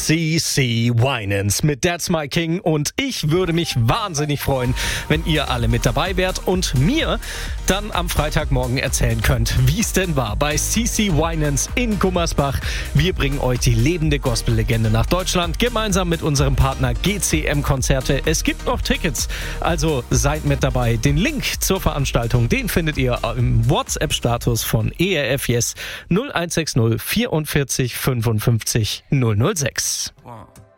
CC Winans mit That's My King und ich würde mich wahnsinnig freuen, wenn ihr alle mit dabei wärt und mir dann am Freitagmorgen erzählen könnt, wie es denn war bei CC Winans in Gummersbach. Wir bringen euch die lebende Gospel-Legende nach Deutschland, gemeinsam mit unserem Partner GCM Konzerte. Es gibt noch Tickets, also seid mit dabei. Den Link zur Veranstaltung, den findet ihr im WhatsApp-Status von ERF Yes 0160 44 55 006. Wow.